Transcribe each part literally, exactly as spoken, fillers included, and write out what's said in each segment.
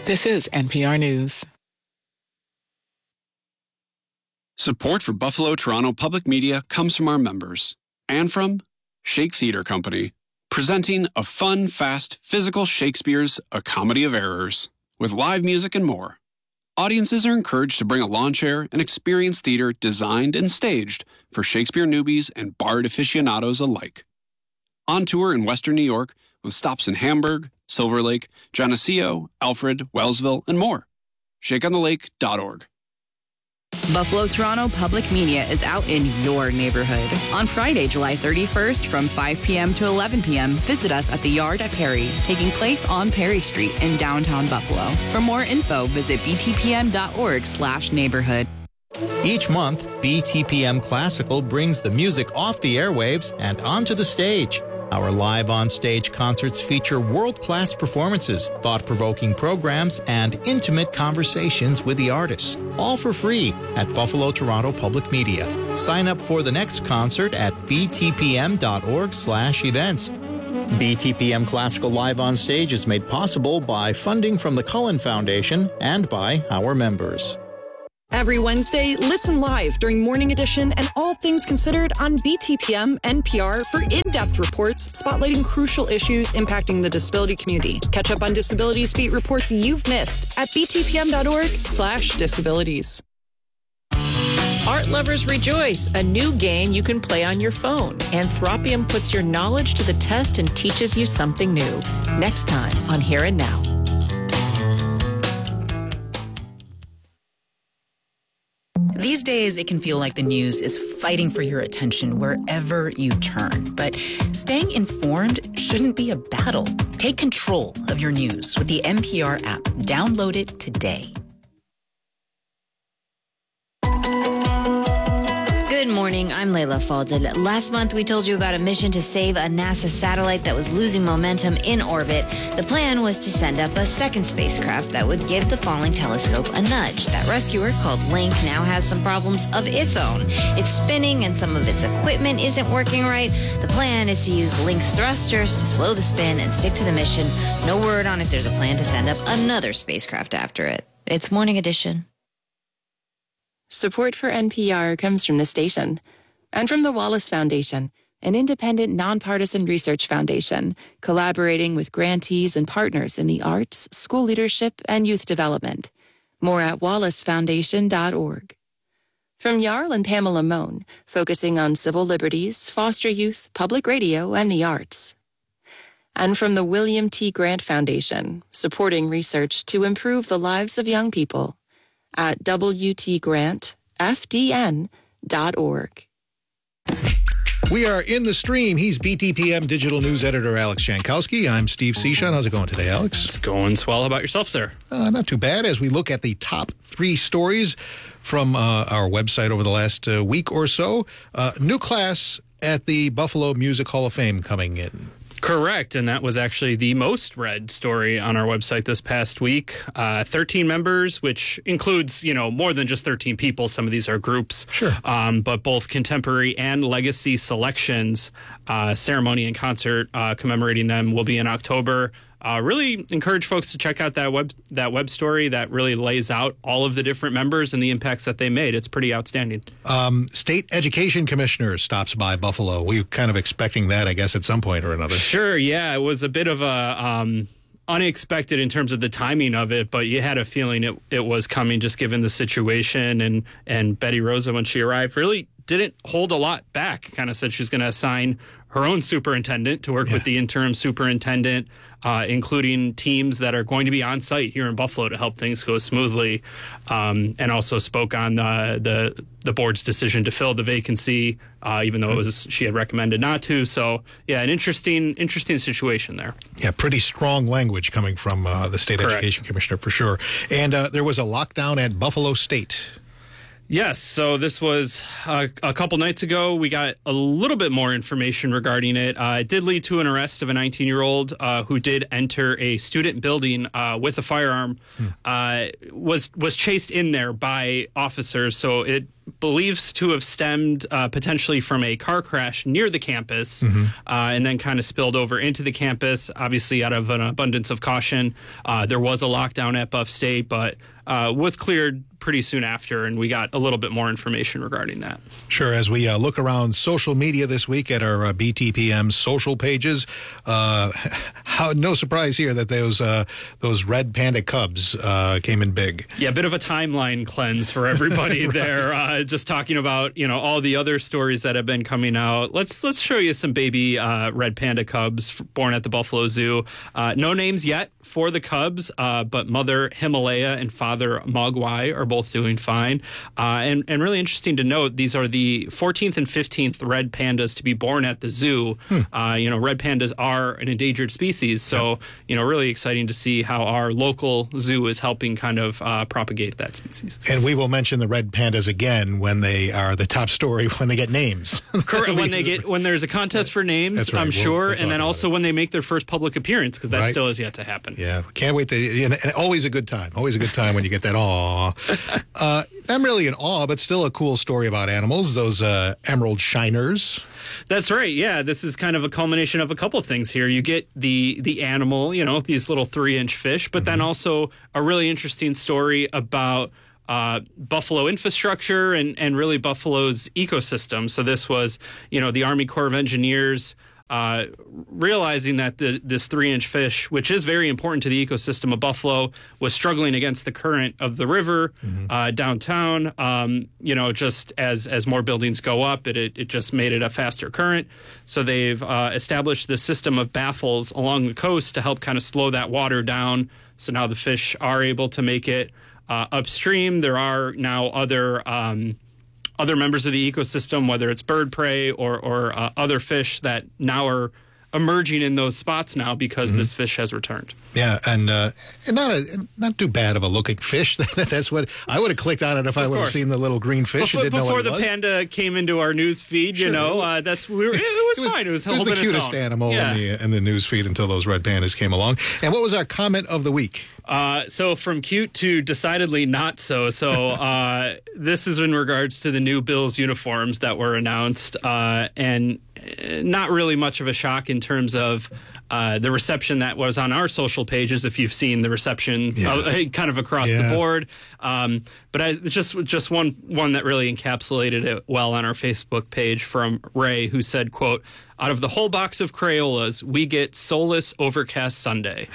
This is N P R News. Support for Buffalo Toronto Public Media comes from our members and from Shake Theatre Company, presenting a fun, fast, physical Shakespeare's A Comedy of Errors with live music and more. Audiences are encouraged to bring a lawn chair and experience theater designed and staged for Shakespeare newbies and Bard aficionados alike. On tour in Western New York with stops in Hamburg, Silver Lake, Geneseo, Alfred, Wellsville, and more. shake on the lake dot org. Buffalo Toronto Public Media is out in your neighborhood. On Friday, July thirty-first from five p.m. to eleven p.m., visit us at the Yard at Perry, taking place on Perry Street in downtown Buffalo. For more info, visit b t p m dot org slash neighborhood. Each month, B T P M Classical brings the music off the airwaves and onto the stage. Our live on-stage concerts feature world-class performances, thought-provoking programs, and intimate conversations with the artists, all for free at Buffalo Toronto Public Media. Sign up for the next concert at b t p m dot org slash events. B T P M Classical Live on Stage is made possible by funding from the Cullen Foundation and by our members. Every Wednesday, listen live during Morning Edition and All Things Considered on B T P M N P R for in-depth reports spotlighting crucial issues impacting the disability community. Catch up on Disabilities Beat reports you've missed at b t p m dot org slash disabilities. Art lovers rejoice, a new game you can play on your phone. Anthropium puts your knowledge to the test and teaches you something new. Next time on Here and Now. These days, it can feel like the news is fighting for your attention wherever you turn. But staying informed shouldn't be a battle. Take control of your news with the N P R app. Download it today. Good morning, I'm Layla Falded. Last month, we told you about a mission to save a NASA satellite that was losing momentum in orbit. The plan was to send up a second spacecraft that would give the falling telescope a nudge. That rescuer, called Link, now has some problems of its own. It's spinning and some of its equipment isn't working right. The plan is to use Link's thrusters to slow the spin and stick to the mission. No word on if there's a plan to send up another spacecraft after it. It's Morning Edition. Support for N P R comes from the station and from the Wallace Foundation, an independent, nonpartisan research foundation collaborating with grantees and partners in the arts, school leadership, and youth development. More at wallace foundation dot org. From Jarl and Pamela Mohn, focusing on civil liberties, foster youth, public radio, and the arts. And from the William T. Grant Foundation, supporting research to improve the lives of young people. At w t grant f d n dot org. We are in the stream. He's B T P M digital news editor Alex Jankowski. I'm Steve Cichon. How's it going today, Alex? It's going swell. How about yourself, sir? Uh, not too bad as we look at the top three stories from uh, our website over the last uh, week or so. Uh, new class at the Buffalo Music Hall of Fame coming in. Correct, and that was actually the most read story on our website this past week. Uh, thirteen members, which includes, you know, more than just thirteen people. Some of these are groups. Sure. Um, but both contemporary and legacy selections, uh, ceremony and concert uh, commemorating them will be in October. Uh, really encourage folks to check out that web that web story that really lays out all of the different members and the impacts that they made. It's pretty outstanding. Um, State Education Commissioner stops by Buffalo. We were kind of expecting that, I guess, at some point or another. Sure, yeah. It was a bit of a um, unexpected in terms of the timing of it, but you had a feeling it, it was coming just given the situation. And, and Betty Rosa, when she arrived, really didn't hold a lot back. Kind of said she was going to assign her own superintendent to work yeah. with the interim superintendent, uh, including teams that are going to be on site here in Buffalo to help things go smoothly, um, and also spoke on the, the the board's decision to fill the vacancy, uh, even though it was she had recommended not to. So, yeah, an interesting interesting situation there. Yeah, pretty strong language coming from uh, the State Correct. Education Commissioner for sure. And uh, there was a lockdown at Buffalo State. Yes, so this was uh, a couple nights ago. We got a little bit more information regarding it. Uh, it did lead to an arrest of a nineteen-year-old uh, who did enter a student building uh, with a firearm. Hmm. Uh, was was chased in there by officers, so it believes to have stemmed uh, potentially from a car crash near the campus, mm-hmm. uh, and then kind of spilled over into the campus. Obviously, out of an abundance of caution, uh, there was a lockdown at Buff State, but uh, was cleared pretty soon after, and we got a little bit more information regarding that. Sure. As we uh, look around social media this week at our uh, B T P M social pages, uh, how, no surprise here that those uh, those red panda cubs uh, came in big. Yeah, a bit of a timeline cleanse for everybody right. there. Uh, just talking about you know all the other stories that have been coming out. Let's let's show you some baby uh, red panda cubs born at the Buffalo Zoo. Uh, no names yet for the cubs, uh, but mother Himalaya and father Mogwai are both doing fine. Uh, and, and really interesting to note, these are the fourteenth and fifteenth red pandas to be born at the zoo. Hmm. Uh, you know, red pandas are an endangered species. So, yeah. you know, really exciting to see how our local zoo is helping kind of uh, propagate that species. And we will mention the red pandas again when they are the top story, when they get names. Correct. when they get, when there's a contest for names, right. I'm we'll, sure. We'll and then also it. when they make their first public appearance, because that right. still is yet to happen. Yeah. Can't wait to, and, and always a good time. Always a good time when you get that, aw. Uh, I'm really in awe, but still a cool story about animals, those uh, emerald shiners. That's right. Yeah, this is kind of a culmination of a couple of things here. You get the the animal, you know, these little three-inch fish, but mm-hmm. then also a really interesting story about Uh, Buffalo infrastructure and, and really Buffalo's ecosystem. So this was, you know, the Army Corps of Engineers uh, realizing that the, this three-inch fish, which is very important to the ecosystem of Buffalo, was struggling against the current of the river mm-hmm. uh, downtown. Um, you know, just as as more buildings go up, it, it it just made it a faster current. So they've uh, established this system of baffles along the coast to help kind of slow that water down. So now the fish are able to make it Uh, upstream. There are now other um, other members of the ecosystem, whether it's bird prey or, or uh, other fish that now are emerging in those spots now because mm-hmm. this fish has returned. Yeah, and, uh, and not a not too bad of a looking fish. That's what I would have clicked on it if I would have seen the little green fish. Before, and didn't before know what the it was. panda came into our news feed, you sure. know, uh, that's we were, it, it was it was fine. It was, it was the cutest its animal yeah. in, the, in the news feed until those red pandas came along. And what was our comment of the week? Uh, so from cute to decidedly not so. So uh, this is in regards to the new Bills uniforms that were announced, uh, and not really much of a shock in terms of uh, the reception that was on our social pages. If you've seen the reception, yeah. uh, kind of across yeah. the board, um, but I, just just one one that really encapsulated it well on our Facebook page from Ray, who said, "quote Out of the whole box of Crayolas, we get soulless overcast Sunday."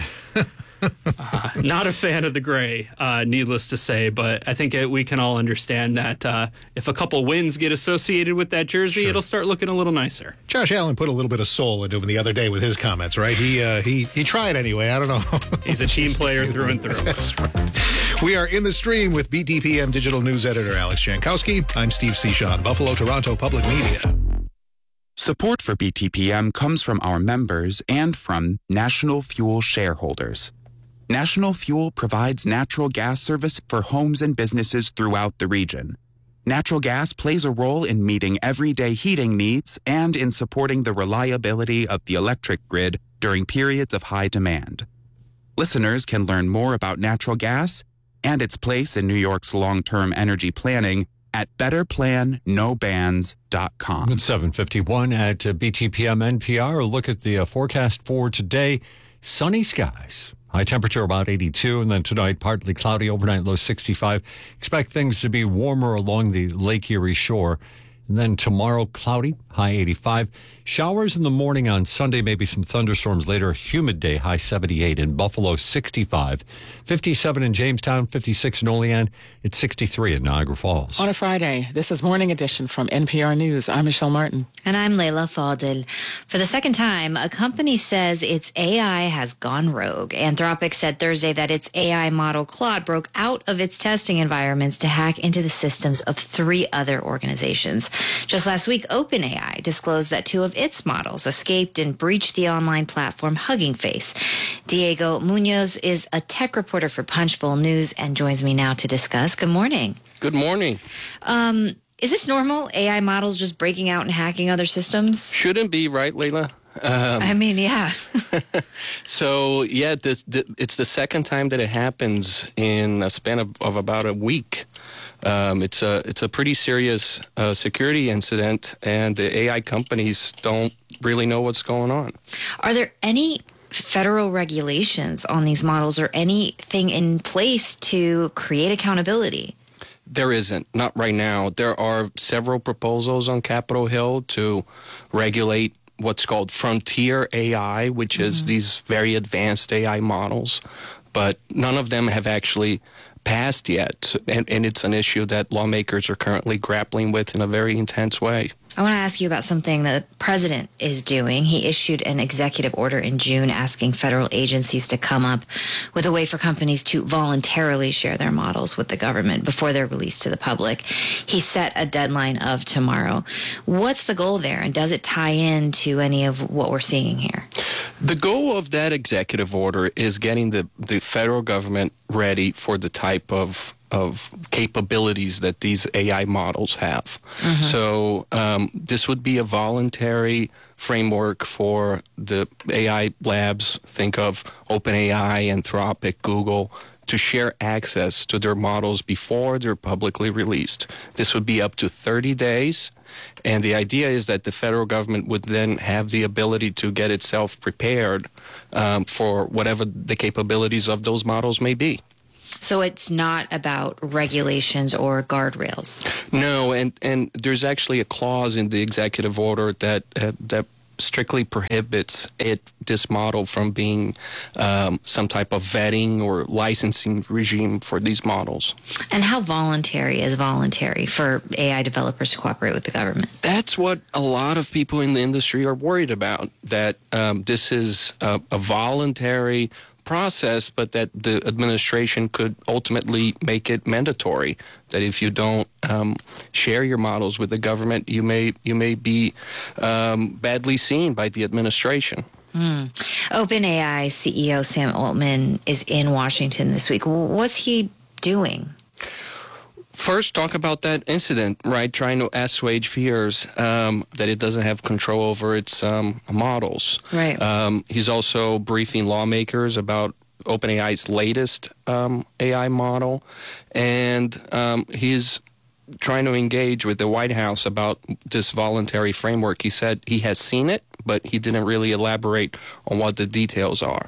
uh, not a fan of the gray, uh, needless to say, but I think it, we can all understand that uh, if a couple wins get associated with that jersey, sure. it'll start looking a little nicer. Josh Allen put a little bit of soul into him the other day with his comments, right? He uh, he he tried anyway. I don't know. He's a team player through and through. That's right. We are in the stream with B T P M digital news editor Alex Jankowski. I'm Steve Cichon, Buffalo, Toronto Public Media. Support for B T P M comes from our members and from National Fuel shareholders. National Fuel provides natural gas service for homes and businesses throughout the region. Natural gas plays a role in meeting everyday heating needs and in supporting the reliability of the electric grid during periods of high demand. Listeners can learn more about natural gas and its place in New York's long-term energy planning at better plan no bans dot com. It's seven fifty-one at uh, B T P M N P R. A look at the uh, forecast for today. Sunny skies. High temperature about eighty-two, and then tonight partly cloudy, overnight low sixty-five. Expect things to be warmer along the Lake Erie shore. And then tomorrow, cloudy, high eighty-five. Showers in the morning on Sunday, maybe some thunderstorms later. Humid day, high seventy-eight. In Buffalo, sixty-five. fifty-seven in Jamestown, fifty-six in Olean. It's sixty-three in Niagara Falls. On a Friday, this is Morning Edition from N P R News. I'm Michelle Martin. And I'm Layla Fadel. For the second time, a company says its A I has gone rogue. Anthropic said Thursday that its A I model Claude broke out of its testing environments to hack into the systems of three other organizations. Just last week, OpenAI disclosed that two of its models escaped and breached the online platform Hugging Face. Diego Munoz is a tech reporter for Punchbowl News and joins me now to discuss. Good morning. Good morning. Um, is this normal? A I models just breaking out and hacking other systems? Shouldn't be, right, Layla? Um, I mean, yeah. so, yeah, this, this, it's the second time that it happens in a span of, of about a week. Um, it's a it's a pretty serious uh, security incident, and the A I companies don't really know what's going on. Are there any federal regulations on these models or anything in place to create accountability? There isn't, not right now. There are several proposals on Capitol Hill to regulate what's called frontier A I, which mm-hmm. is these very advanced A I models, but none of them have actually passed yet, and, and it's an issue that lawmakers are currently grappling with in a very intense way. I want to ask you about something the president is doing. He issued an executive order in June asking federal agencies to come up with a way for companies to voluntarily share their models with the government before they're released to the public. He set a deadline of tomorrow. What's the goal there, and does it tie into any of what we're seeing here? The goal of that executive order is getting the, the federal government ready for the type of of capabilities that these A I models have. Mm-hmm. So um, this would be a voluntary framework for the A I labs, think of OpenAI, Anthropic, Google, to share access to their models before they're publicly released. This would be up to thirty days, and the idea is that the federal government would then have the ability to get itself prepared um, for whatever the capabilities of those models may be. So it's not about regulations or guardrails? No, and, and there's actually a clause in the executive order that uh, that strictly prohibits it this model from being um, some type of vetting or licensing regime for these models. And how voluntary is voluntary for A I developers to cooperate with the government? That's what a lot of people in the industry are worried about, that um, this is a, a voluntary process, but that the administration could ultimately make it mandatory. That if you don't um, share your models with the government, you may you may be um, badly seen by the administration. Mm. OpenAI C E O Sam Altman is in Washington this week. What's he doing? First, talk about that incident, right? Trying to assuage fears um, that it doesn't have control over its um, models. Right. Um, he's also briefing lawmakers about OpenAI's latest um, A I model, and um, he's trying to engage with the White House about this voluntary framework. He said he has seen it, but he didn't really elaborate on what the details are.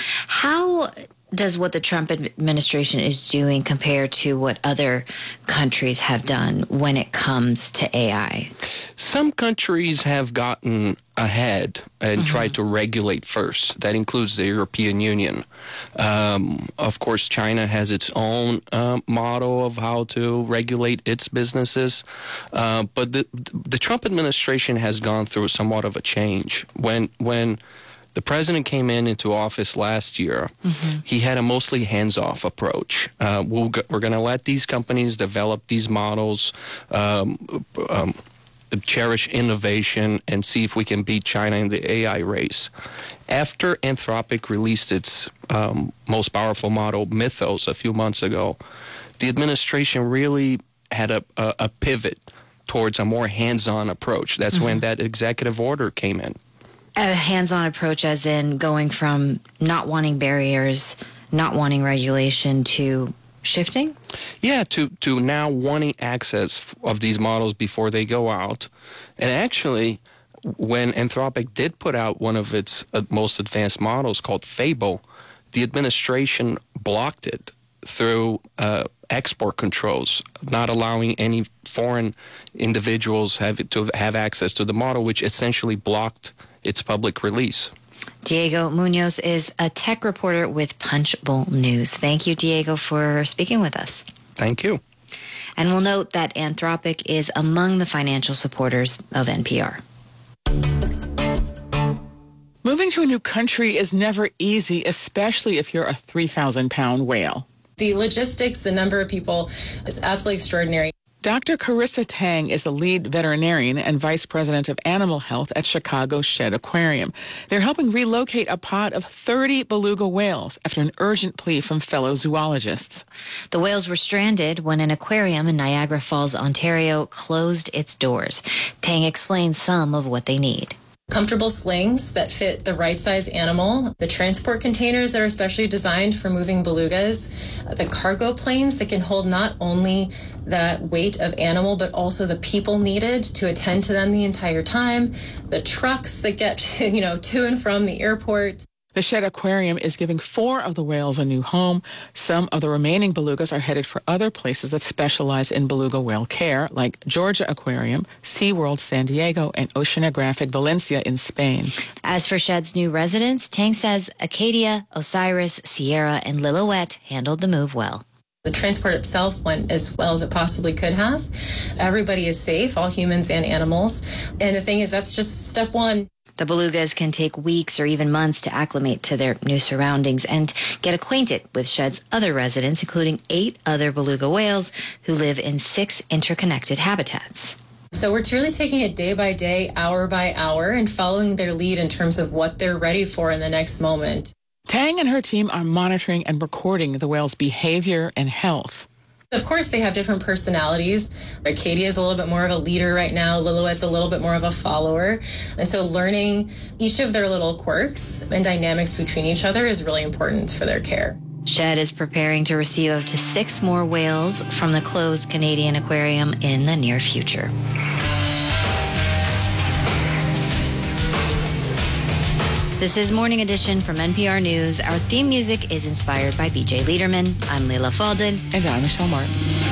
How does what the Trump administration is doing compare to what other countries have done when it comes to A I? Some countries have gotten ahead and mm-hmm. tried to regulate first. That includes the European Union. Um, of course, China has its own uh, model of how to regulate its businesses. Uh, but the, the Trump administration has gone through somewhat of a change. When when the president came in into office last year, mm-hmm. he had a mostly hands-off approach. Uh, we'll, we're going to let these companies develop these models, um, um, cherish innovation, and see if we can beat China in the A I race. After Anthropic released its um, most powerful model, Mythos, a few months ago, the administration really had a, a, a pivot towards a more hands-on approach. That's mm-hmm. when that executive order came in. A hands-on approach as in going from not wanting barriers, not wanting regulation to shifting? Yeah, to, to now wanting access of these models before they go out. And actually, when Anthropic did put out one of its uh, most advanced models called Fable, the administration blocked it through uh, export controls, not allowing any foreign individuals have to have access to the model, which essentially blocked its public release. Diego Munoz is a tech reporter with Punchbowl News. Thank you, Diego, for speaking with us. Thank you. And we'll note that Anthropic is among the financial supporters of N P R. Moving to a new country is never easy, especially if you're a three thousand pound whale. The logistics, the number of people is absolutely extraordinary. Doctor Carissa Tang is the lead veterinarian and vice president of animal health at Chicago Shed Aquarium. They're helping relocate a pod of thirty beluga whales after an urgent plea from fellow zoologists. The whales were stranded when an aquarium in Niagara Falls, Ontario, closed its doors. Tang explains some of what they need. comfortable slings that fit the right size animal, the transport containers that are specially designed for moving belugas, the cargo planes that can hold not only that weight of animal, but also the people needed to attend to them the entire time, the trucks that get, you know, to and from the airport. The Shedd Aquarium is giving four of the whales a new home. Some of the remaining belugas are headed for other places that specialize in beluga whale care, like Georgia Aquarium, SeaWorld San Diego, and Oceanographic Valencia in Spain. As for Shedd's new residents, Tang says Acadia, Osiris, Sierra, and Lillooet handled the move well. The transport itself went as well as it possibly could have. Everybody is safe, all humans and animals. And the thing is, that's just step one. The belugas can take weeks or even months to acclimate to their new surroundings and get acquainted with Shedd's other residents, including eight other beluga whales who live in six interconnected habitats. So we're really taking it day by day, hour by hour, and following their lead in terms of what they're ready for in the next moment. Tang and her team are monitoring and recording the whales' behavior and health. Of course, they have different personalities. Acadia is a little bit more of a leader right now. Lillooet's a little bit more of a follower. And so learning each of their little quirks and dynamics between each other is really important for their care. Shedd is preparing to receive up to six more whales from the closed Canadian aquarium in the near future. This is Morning Edition from N P R News. Our theme music is inspired by B J Liederman. I'm Leila Fadel. And I'm Michelle Martin.